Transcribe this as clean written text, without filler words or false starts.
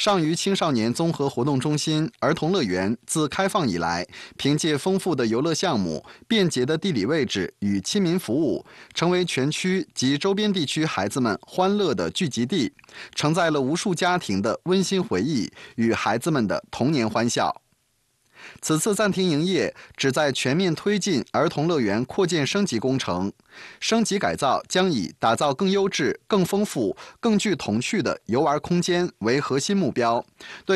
上虞青少年综合活动中心儿童乐园自开放以来，凭借丰富的游乐项目、便捷的地理位置与亲民服务，成为全区及周边地区孩子们欢乐的聚集地，承载了无数家庭的温馨回忆与孩子们的童年欢笑。此次暂停营业，旨在全面推进儿童乐园扩建升级工程。升级改造将以打造更优质、更丰富、更具童趣的游玩空间为核心目标，对